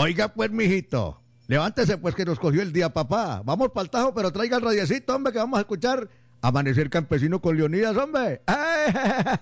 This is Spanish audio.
Oiga pues, mijito, levántese pues que nos cogió el día, papá. Vamos para el Tajo, pero traiga el radiecito, hombre, que vamos a escuchar Amanecer Campesino con Leonidas, hombre. ¡Ay!